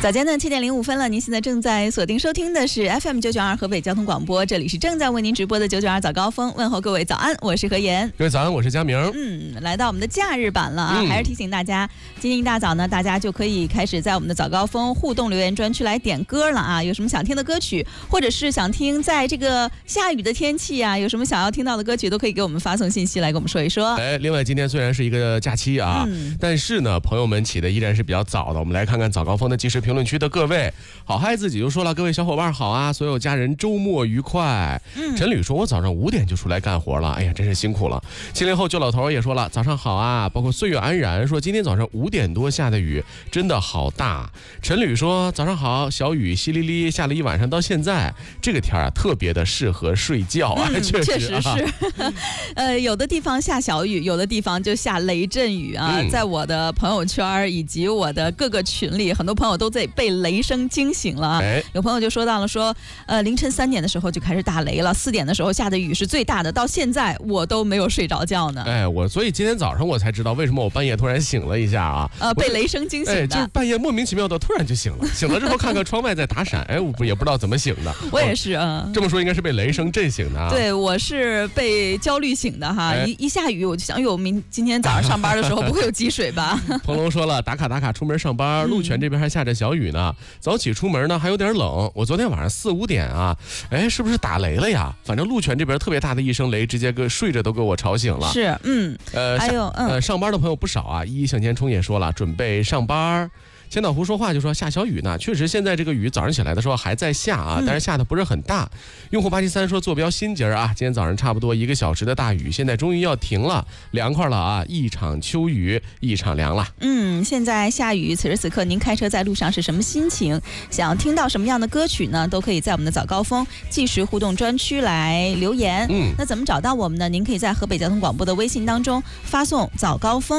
早间的7:05了，您现在正在锁定收听的是 FM992河北交通广播，这里是正在为您直播的992早高峰，问候各位早安，我是何妍。 各位早安，我是佳明。 来到我们的假日版了啊，还是提醒大家，今天一大早呢，大家就可以开始在我们的早高峰互动留言专区来点歌了啊，有什么想听的歌曲，或者是想听在这个下雨的天气啊，有什么想要听到的歌曲，都可以给我们发送信息来跟我们说一说。 另外今天虽然是一个假期啊，但是呢，朋友们起的依然是比较早的。我们来看看早高峰的即时评论区的各位，好嗨自己就说了，各位小伙伴好啊，所有家人周末愉快。陈吕说，我早上5点就出来干活了，哎呀，真是辛苦了。70后旧老头也说了，早上好啊。包括岁月安然说，今天早上5点多下的雨真的好大。陈吕说，早上好，小雨淅沥沥下了一晚上，到现在这个天啊，特别的适合睡觉啊，确实是。有的地方下小雨，有的地方就下雷阵雨啊。在我的朋友圈以及我的各个群里，很多朋友都在被雷声惊醒了。有朋友就说到了说，凌晨3点的时候就开始打雷了，4点的时候下的雨是最大的，到现在我都没有睡着觉呢。 所以今天早上我才知道为什么我半夜突然醒了一下啊。 被雷声惊醒的。 就是半夜莫名其妙的突然就醒了，醒了之后看看窗外在打闪，我也不知道怎么醒的。 我也是啊。 这么说应该是被雷声震醒的啊。 对，我是被焦虑醒的哈。一下雨我就想，今天早上上班的时候不会有积水吧？ 彭龙说了，打卡出门上班，鹿泉这边还下着小雨呢。早起出门呢还有点冷，我昨天晚上4、5点啊，是不是打雷了呀？反正鹿泉这边特别大的一声雷，直接睡着都给我吵醒了。 是，还有上班的朋友不少啊。一向前冲也说了，准备上班。千岛湖说话就说下小雨呢，确实现在这个雨早上起来的时候还在下啊，但是下的不是很大。用户873说，坐标新节啊，今天早上差不多1个小时的大雨，现在终于要停了，凉快了啊，一场秋雨一场凉了。 现在下雨，此时此刻您开车在路上是什么心情？想听到什么样的歌曲呢？都可以在我们的早高峰即时互动专区来留言。那怎么找到我们呢？您可以在河北交通广播的微信当中发送早高峰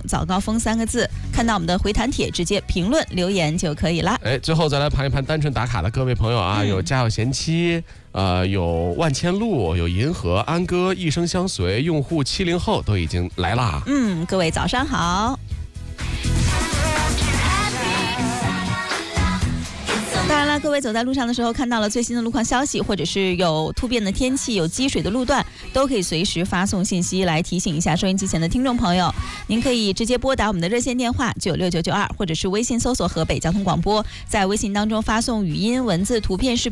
3个字，看到我们的回弹帖，直接评论留言就可以了。 最后再来盘一盘单纯打卡的各位朋友啊，有家有贤妻，有万千路，有银河，安哥一生相随，用户70后都已经来啦。 各位早上好。当然了，各位走在路上的时候看到了最新的路况消息，或者是有突变的天气，有积水的路段，都可以随时发送信息来提醒一下收音机前的听众朋友。您可以直接拨打我们的热线电话96992，或者是微信搜索河北交通广播，在微信当中发送语音、文字、图片、视频